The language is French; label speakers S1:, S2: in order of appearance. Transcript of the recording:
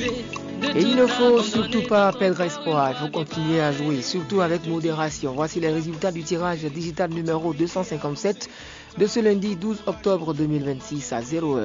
S1: Et il ne faut surtout pas perdre espoir, il faut continuer à jouer, surtout avec modération. Voici les résultats du tirage digital numéro 257 de ce lundi 12 octobre 2026 à 0h.